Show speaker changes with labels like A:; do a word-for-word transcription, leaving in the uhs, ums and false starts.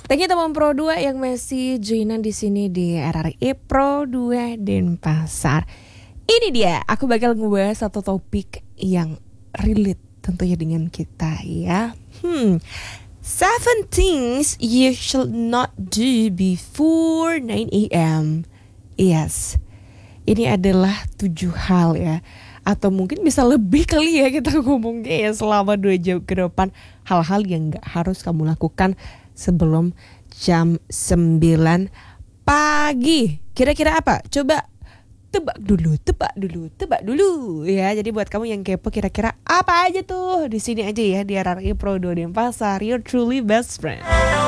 A: Thank you teman Pro dua yang masih joinan di sini di R R I Pro dua Denpasar. Ini dia, aku bakal ngebahas satu topik yang relate tentunya dengan kita ya. Hmm, seven things you should not do before nine a.m. Yes, ini adalah tujuh hal ya. Atau mungkin bisa lebih kali ya kita ngomongnya ya selama dua jam ke depan. Hal-hal yang gak harus kamu lakukan sebelum jam sembilan pagi. Kira-kira apa? Coba tebak dulu, tebak dulu, tebak dulu ya. Jadi buat kamu yang kepo kira-kira apa aja tuh, di sini aja ya di R R I Pro dua Denpasar, your truly best friend.